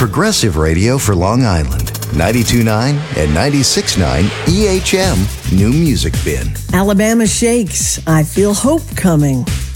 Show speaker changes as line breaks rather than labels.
Progressive radio for Long Island. 92.9 and 96.9 EHM New Music Bin.
Alabama Shakes, I Feel Hope Coming.